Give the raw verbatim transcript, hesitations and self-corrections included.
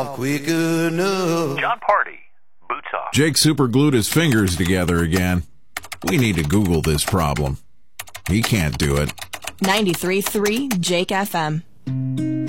quick enough. John Party, boots off. Jake superglued his fingers together again. We need to Google this problem. He can't do it. ninety-three point three Jake F M.